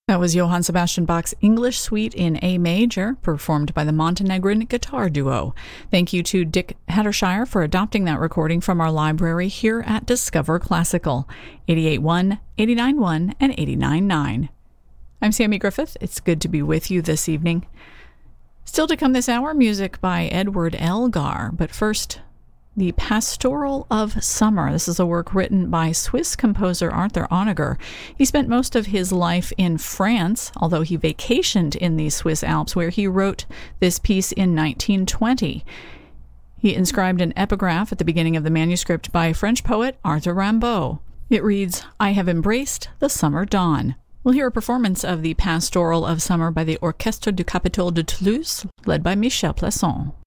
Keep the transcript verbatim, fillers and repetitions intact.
That was Johann Sebastian Bach's English Suite in A major, performed by the Montenegrin Guitar Duo. Thank you to Dick Hattershire for adopting that recording from our library here at Discover Classical, eighty-eight point one, eighty-nine point one, and eighty-nine point nine. I'm Sammy Griffith. It's good to be with you this evening. Still to come this hour, music by Edward Elgar, but first, The Pastoral of Summer. This is a work written by Swiss composer Arthur Honegger. He spent most of his life in France, although he vacationed in the Swiss Alps, where he wrote this piece in nineteen twenty. He inscribed an epigraph at the beginning of the manuscript by French poet Arthur Rimbaud. It reads, "I have embraced the summer dawn." We'll hear a performance of The Pastoral of Summer by the Orchestre du Capitole de Toulouse, led by Michel Plasson.